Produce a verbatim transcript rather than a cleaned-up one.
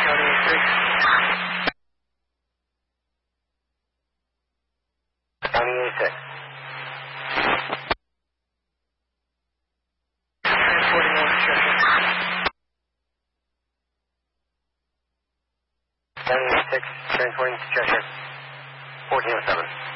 County A six. Transporting over Cheshire. County A six, transporting to Cheshire. fourteen oh seven.